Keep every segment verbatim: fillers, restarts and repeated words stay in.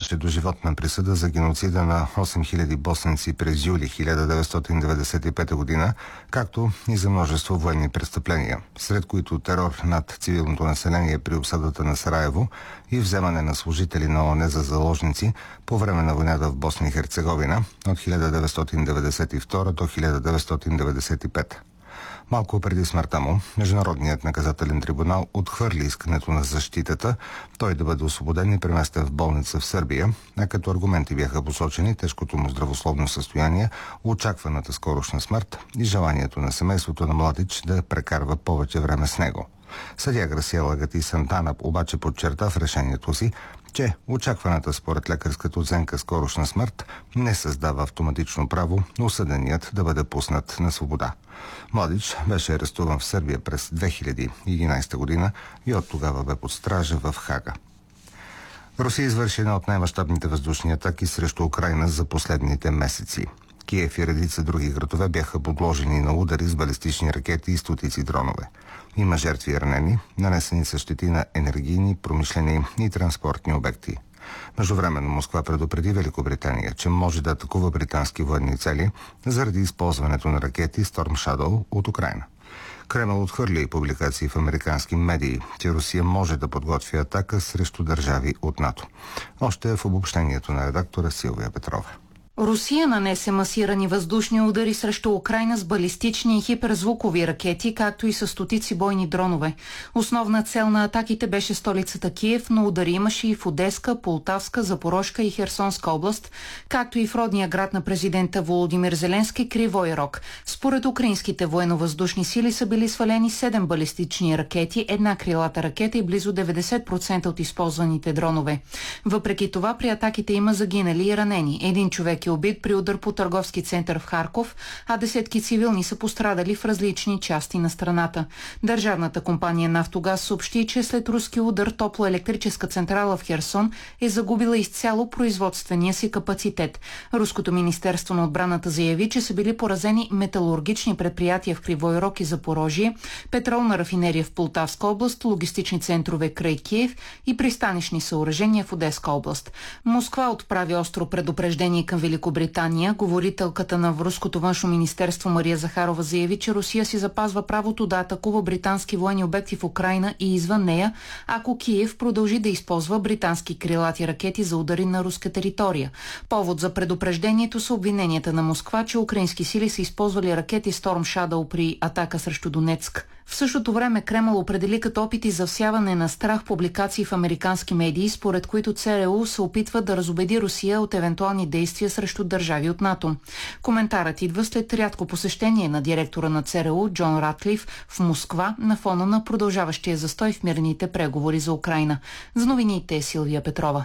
получи доживотна присъда за геноцида на осем хиляди босненци през юли хиляда деветстотин деветдесет и пета година, както и за множество военни престъпления, сред които терор над цивилното население при обсадата на Сараево и вземане на служители на ООН за заложници по време на войната в Босна и Херцеговина от хиляда деветстотин деветдесет и втора до хиляда деветстотин деветдесет и пета. Малко преди смъртта му, Международният наказателен трибунал отхвърли искането на защитата той да бъде освободен и преместен в болница в Сърбия, а като аргументи бяха посочени тежкото му здравословно състояние, очакваната скорошна смърт и желанието на семейството на Младич да прекарва повече време с него. Съдия Грасиела Гати Сантана обаче подчерта в решението си, че очакваната според лекарската оценка скорошна смърт не създава автоматично право осъденият да бъде пуснат на свобода. Младич беше арестуван в Сърбия през две хиляди и единадесета година и от тогава бе под стража в Хага. Русия извърши една от най-мащабните въздушни атаки срещу Украйна за последните месеци. Киев и редица други градове бяха подложени на удари с балистични ракети и стотици дронове. Има жертви и ранени, нанесени са щети на енергийни, промишлени и транспортни обекти. Междувременно Москва предупреди Великобритания, че може да атакува британски военни цели заради използването на ракети Storm Shadow от Украйна. Кремъл отхвърли публикации в американски медии, че Русия може да подготви атака срещу държави от НАТО. Още в обобщението на редактора Силвия Петрова. Русия нанесе масирани въздушни удари срещу Украйна с балистични и хиперзвукови ракети, както и с стотици бойни дронове. Основна цел на атаките беше столицата Киев, но удари имаше и в Одеска, Полтавска, Запорожка и Херсонска област, както и в родния град на президента Володимир Зеленски, Кривой Рог. Според украинските военно-въздушни сили са били свалени седем балистични ракети, една крилата ракета и близо деветдесет процента от използваните дронове. Въпреки това при атаките има загинали и ранени. Един човек е убит при удар по търговски център в Харков, а десетки цивилни са пострадали в различни части на страната. Държавната компания Нафтогаз съобщи, че след руски удар топлоелектрическа централа в Херсон е загубила изцяло производствения си капацитет. Руското министерство на отбраната заяви, че са били поразени металургични предприятия в Кривой Рог и Запорожие, петролна рафинерия в Полтавска област, логистични центрове край Киев и пристанищни съоръжения в Одеска област. Москва отправи остро предупреждение към Великобритания. Говорителката на руското външно министерство Мария Захарова заяви, че Русия си запазва правото да атакува британски военни обекти в Украйна и извън нея, ако Киев продължи да използва британски крилати ракети за удари на руска територия. Повод за предупреждението са обвиненията на Москва, че украински сили са използвали ракети Storm Shadow при атака срещу Донецк. В същото време Кремъл определи като опити за всяване на страх публикации в американски медии, според които ЦРУ се опитва да разубеди Русия от евентуални действия срещу държави от НАТО. Коментарът идва след рядко посещение на директора на ЦРУ Джон Ратклиф в Москва на фона на продължаващия застой в мирните преговори за Украйна. За новините е Силвия Петрова.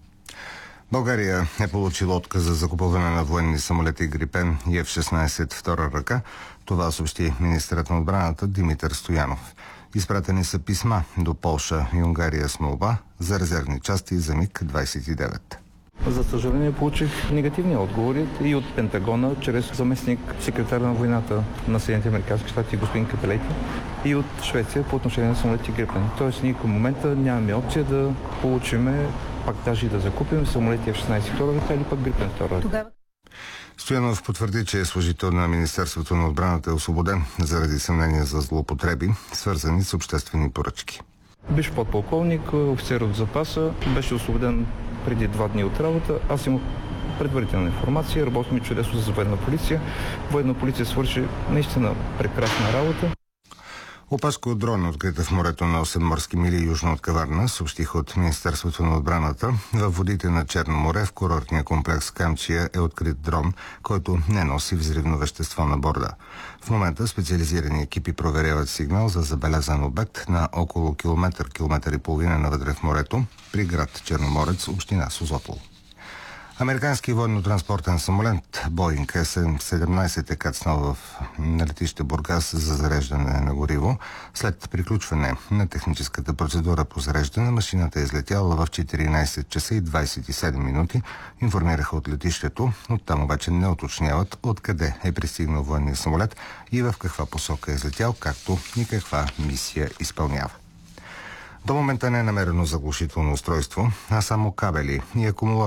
България е получила отказ за закупуване на военни самолети Грипен и Еф шестнадесет втора ръка. Това съобщи министърът на отбраната Димитър Стоянов. Изпратени са писма до Полша и Унгария с молба за резервни части за МиГ двадесет и девет. За съжаление получих негативни отговори и от Пентагона, чрез заместник секретар на войната на Съединените американски щати господин Капелети, и от Швеция по отношение на самолети Грипен. Тоест ние към момента нямаме опция да получиме, пак даже и да закупим самолети Еф шестнадесет втора ръка или пък Грипен втора ръка. Стоянов потвърди, че служител на Министерството на отбраната е освободен заради съмнения за злоупотреби, свързани с обществени поръчки. Биш подполковник, офицер от запаса, беше освободен преди два дни от работа. Аз имах предварителна информация, работим чудесно за военна полиция. Военна полиция свърши наистина прекрасна работа. Опашка от дрон, открита в морето на осем морски мили южно от Каварна, съобщиха от Министерството на отбраната. Във водите на Черно море в курортния комплекс Камчия е открит дрон, който не носи взривно вещество на борда. В момента специализирани екипи проверяват сигнал за забелязан обект на около километър, километър и половина навътре в морето при град Черноморец, община Созопол. Американски военно-транспортен самолет Боинг Ес седемнадесет е кацнал в на летище Бургас за зареждане на гориво. След приключване на техническата процедура по зареждане, машината е излетяла в четиринадесет часа и двадесет и седем минути, информираха от летището. Оттам обаче не уточняват откъде е пристигнал военния самолет и в каква посока е излетял, както и каква мисия изпълнява. До момента не е намерено заглушително устройство, а само кабели и акумулатори